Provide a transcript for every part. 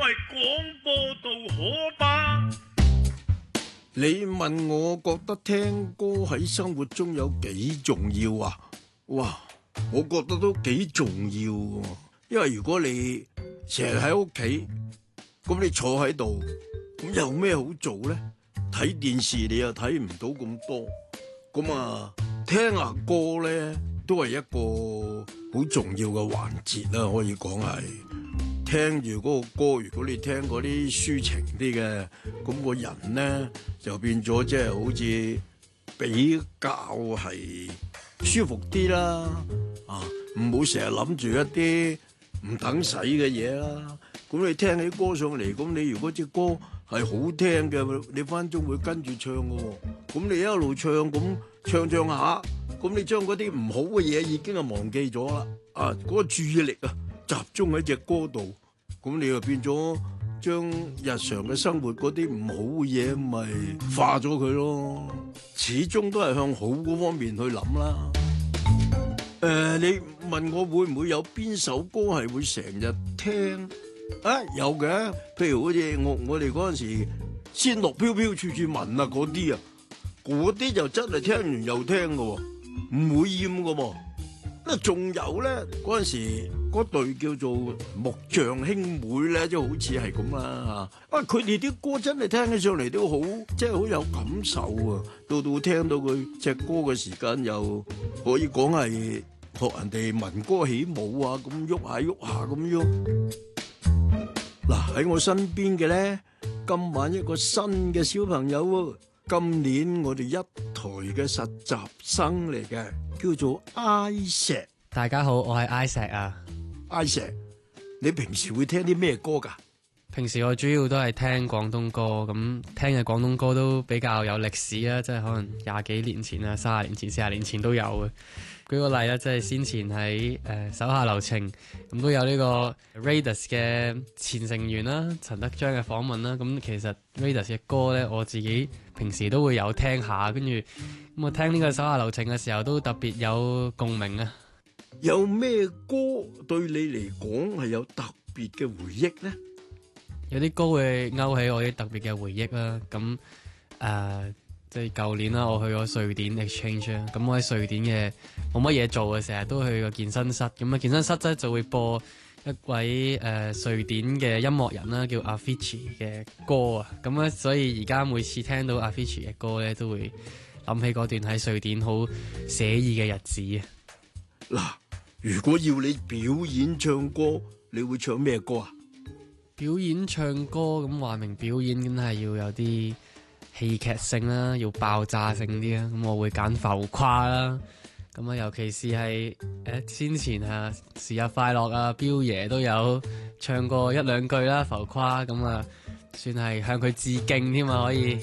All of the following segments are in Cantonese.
為廣播道可吧？ 你問我覺得聽歌喺生活中有幾重要啊？哇，我覺得都幾重要喎。因為如果你成日喺屋企，咁你坐喺度，咁有咩好做咧？睇電視你又睇唔到咁多，咁啊聽下歌咧都係一個好重要嘅環節啦，可以講係。聽住嗰個歌，如果你聽嗰啲抒情啲嘅，咁個人咧就變咗即係好似比較係舒服啲啦。啊，唔好成日諗住一啲唔等使嘅嘢啦。咁你聽起歌上嚟，咁你如果隻歌係好聽嘅，你分鐘會跟住唱嘅喎。咁你一路唱，咁唱下，咁你將嗰啲唔好嘅嘢已經係忘記咗啦。啊，嗰個注意力啊集中喺隻歌度，咁你又變咗將日常嘅生活嗰啲唔好嘅嘢咪化咗佢咯。始終都係向好嗰方面去諗啦。你問我會唔會有邊首歌係會成日聽？啊，有嘅，譬如好似我哋嗰陣時仙樂飄飄處處聞啊嗰啲啊，嗰啲就真係聽完又聽嘅喎，唔會厭嘅喎。仲有咧，嗰陣時嗰隊叫做木匠兄妹咧，就好似係咁啦嚇。佢哋啲歌真係聽起上嚟都好，即係好有感受啊！到聽到佢隻歌嘅時間，又可以講係學人哋聞歌起舞啊，咁喐下咁喐。嗱，喺我身邊嘅咧，今晚一個新嘅小朋友喎，今年我哋一台嘅實習生嚟嘅。叫做 I 石， 大家好，我係 I 石啊。 I 石，你平時會聽啲咩歌噶？ 平時我主要都係聽廣東歌，咁聽嘅廣東歌都比較有歷史啊，即係可能20幾年前啊、30年前、40年前都有嘅。舉個例啦，即係先前喺手下留情，咁都有呢個 Raidas 嘅前成員啦，陳德章嘅訪問啦。咁其實 Raidas 嘅歌咧，我自己平時都會有聽下，跟住咁我聽呢個手下留情嘅時候都特別有共鳴啊。 有咩歌對你嚟講係有特別嘅回憶咧？ 有啲歌會勾起我啲特別嘅回憶啦。咁即係舊年啦，我去咗瑞典 exchange 啦。咁我喺瑞典嘅冇乜嘢做嘅，成日都去個健身室。咁啊，健身室咧就會播一位瑞典嘅音樂人啦，叫 Avicii 嘅歌啊。咁咧，所以而家每次聽到 Avicii 嘅歌咧，都會諗起嗰段喺瑞典好寫意嘅日子啊。 嗱，如果要你表演唱歌，你會唱咩歌啊？ 表演唱歌咁話明表演，梗係要有啲戲劇性啦，要爆炸性啲啦。咁我會揀浮誇啦。咁啊，尤其是係先前啊，時日快樂啊，彪爺都有唱過一兩句啦，浮誇。咁啊，算係向佢致敬添啊，可以。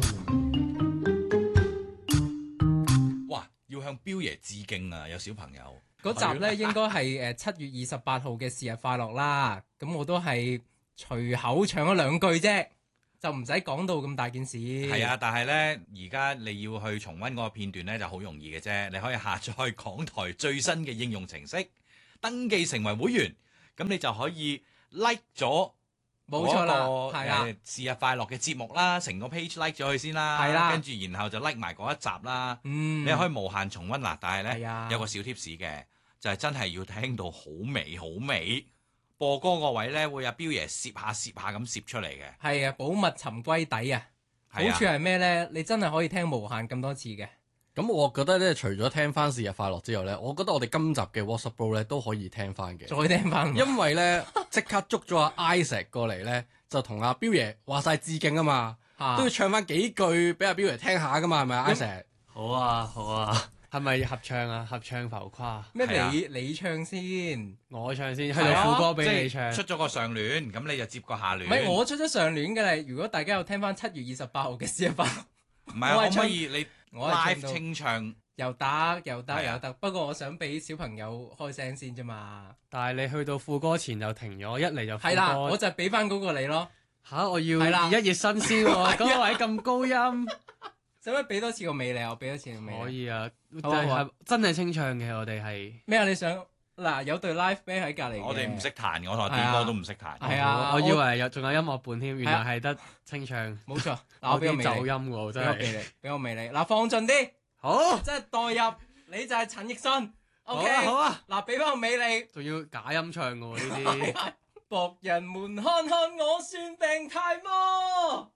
哇！要向彪爺致敬啊！有小朋友嗰集咧，應該係7月28號嘅時日快樂啦。咁我都係隨口唱咗兩句啫，就唔使講到咁大件事。 係啊，但係呢，而家你要去重溫嗰個片段呢，就好容易嘅啫。你可以下載港台最新嘅應用程式，登記成為會員，咁你就可以 like 咗冇錯啦， 係啊，是日快樂嘅節目啦，成個 page like 咗佢先啦， 係啦， 跟住然後就 like 埋嗰一集啦。 你可以無限重溫嗱，但係呢， 啊， 有個小貼士嘅，就係真係要聽到好美好美。播歌個位咧，會有彪爺攝下咁攝出嚟嘅。係啊，寶物沉歸底啊！好處係咩咧？你真係可以聽無限咁多次嘅。 咁我覺得咧，除咗聽翻是日快樂之後咧，我覺得我哋今集嘅 WhatsApp Bro 咧都可以聽翻嘅。 再聽翻， 因為咧即刻捉咗阿 Isaac 過嚟咧，就同阿彪爺話晒致敬啊嘛，都要唱翻幾句俾阿彪爺聽下噶嘛，係咪啊 Isaac？ 好啊，好啊。係咪合唱啊？合唱浮誇咩？你唱先， 我唱先，去到副歌俾你唱。 出咗個上聯，咁你就接個下聯。 唔係我出咗上聯嘅啦。如果大家有聽翻7月28號嘅時日快樂， 唔係可唔可以你 live 清唱？又得。 不過我想俾小朋友開聲先啫嘛。 但係你去到副歌前就停咗，一嚟就副歌。 係啦，我就俾翻嗰個你咯。 吓，我要熱一熱身先喎。嗰位咁高音。 使唔使俾多次個尾你？我俾多次個尾。 可以啊，真係清唱嘅，我哋係咩啊？你想嗱，有隊 live band 喺隔離嘅。 我哋唔識彈，我同阿點哥都唔識彈。 係啊， 我以為仲有音樂伴添，原來係得清唱。 冇錯，嗱，我俾個魅力， 走音喎，真係。 俾我魅力。嗱，放盡啲， 好， 即係代入，你就係陳奕迅。OK， 好啊。 嗱，俾翻個魅力， 仲要假音唱嘅喎呢啲。 僕人們看看我算病態麼？